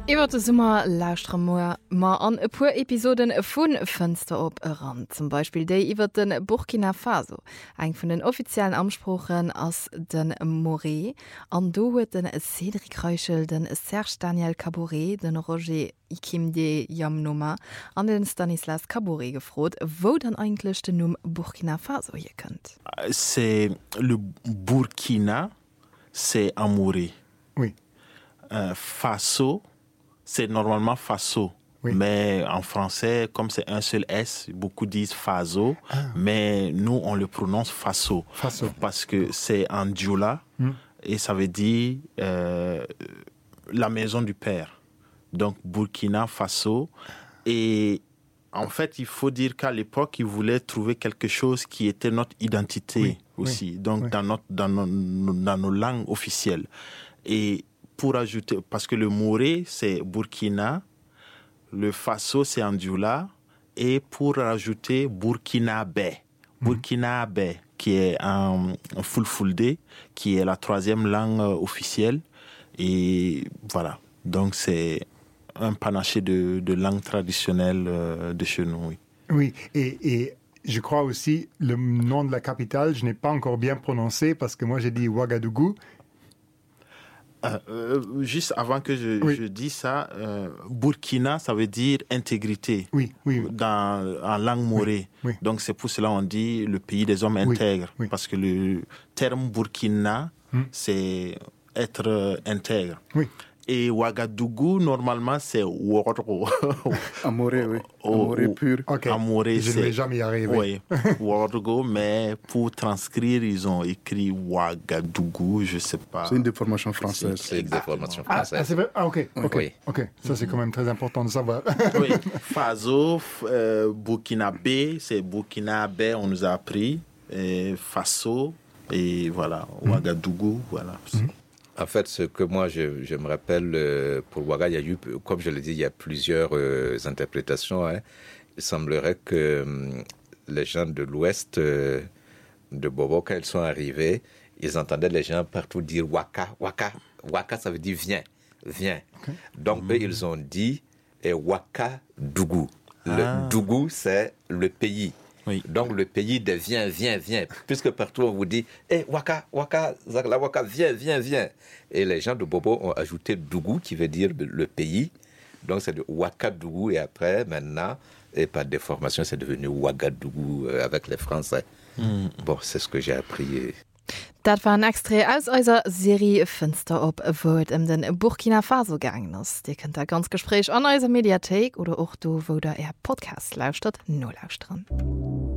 Iwer de Summer lauschtremoer ma an e puer Episoden vun Fënster op Rand. Zum Beispiel déi iwwer den Burkina Faso. Eg vun den offiziellen Amsprochen ass den Moré. An do huet den Cédric Reuchel, den Serge Daniel Caboret, den Roger Ikimde Yamnoma an den Stanislas Caboret gefrot, wo dann eigentlich den Numm Burkina Faso hier kënnt. C'est le Burkina, c'est en Moré. Oui. Faso, c'est normalement Faso. Oui. Mais en français, comme c'est un seul S, beaucoup disent Faso, mais nous, on le prononce Faso. Parce que c'est en Dioula et ça veut dire la maison du père. Donc, Burkina Faso. Et en fait, il faut dire qu'à l'époque, ils voulaient trouver quelque chose qui était notre identité aussi, donc dans nos langues officielles. Et pour ajouter, parce que le Moré, c'est Burkina, le Faso, c'est Andioula, et pour rajouter Burkinabé. Burkinabé, qui est un Fulfulde, qui est la 3e langue officielle. Et voilà, donc c'est un panaché de langues traditionnelles de chez nous. Oui, et je crois aussi, le nom de la capitale, je n'ai pas encore bien prononcé, parce que moi j'ai dit Ouagadougou. Juste avant que je dise ça, Burkina, ça veut dire intégrité en langue morée. Oui. Donc c'est pour cela qu'on dit le pays des hommes intègres. Oui. Parce que le terme Burkina, c'est être intègre. Oui. Et Ouagadougou, normalement, c'est Ouagadougou. Amoré, oui. Amoré pur. Okay. Amoré, je ne vais jamais y arriver. Oui, Ouagadougou, mais pour transcrire, ils ont écrit Ouagadougou, je ne sais pas. C'est une déformation française. C'est une déformation française. C'est vrai? Ok. Oui. Ok, ça c'est quand même très important de savoir. Oui, Faso, Burkinabé, c'est Burkinabé, on nous a appris. Et Faso, et voilà, Ouagadougou, voilà. En fait, ce que moi, je me rappelle, pour Ouaga, il y a eu, comme je l'ai dit, il y a plusieurs interprétations. Hein. Il semblerait que les gens de l'ouest de Bobo, quand ils sont arrivés, ils entendaient les gens partout dire « Waka, Waka ». « Waka », ça veut dire « viens, viens okay. ». Donc, eux, ils ont dit « Ouagadougou ». Le Dougou, c'est le pays. Oui. Donc le pays de viens, viens, viens. Puisque partout on vous dit Waka, Waka, Zagla Waka, viens, viens, viens. Et les gens de Bobo ont ajouté Dougou qui veut dire le pays. Donc c'est de Ouagadougou et après, maintenant, et par déformation, c'est devenu Ouagadougou avec les Français. Bon, c'est ce que j'ai appris. Dat war ein Extrait aus eurer Serie Fenster op, wo es den Burkina Faso gegangen ist. Ihr könnt da ganz Gespräch an eurer Mediathek oder auch do, wo der Podcast lauscht, no lauscht dran.